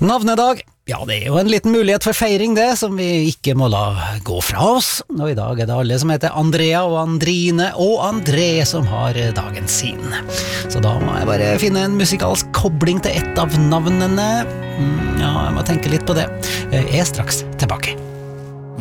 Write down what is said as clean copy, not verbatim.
Navnedag, ja det er jo en liten mulighet for feiring det, som vi ikke må la gå fra oss. Og i dag er det alle som heter Andrea og Andrine og André som har dagen sin. Så da må jeg bare finne en musikalsk kobling til ett av navnene. Ja, jeg må tenke litt på det. Jeg er straks tilbake.